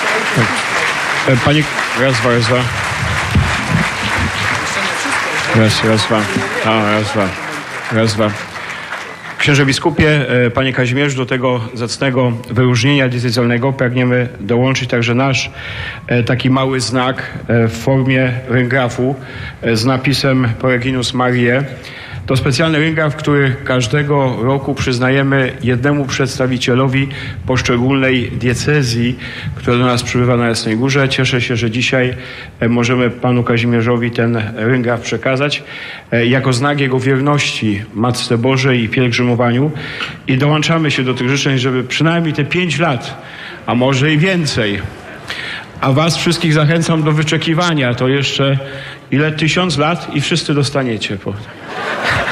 Panie, raz, dwa. Raz, dwa. Księże biskupie, panie Kazimierzu, do tego zacnego wyróżnienia diecezjalnego pragniemy dołączyć także nasz taki mały znak w formie ryngrafu z napisem Proeginus Mariae. To specjalny ryngraf, który każdego roku przyznajemy jednemu przedstawicielowi poszczególnej diecezji, która do nas przybywa na Jasnej Górze. Cieszę się, że dzisiaj możemy panu Kazimierzowi ten ryngraf przekazać jako znak jego wierności Matce Bożej i pielgrzymowaniu. I dołączamy się do tych życzeń, żeby przynajmniej te 5 lat, a może i więcej. A was wszystkich zachęcam do wyczekiwania. To jeszcze 1000 lat i wszyscy dostaniecie.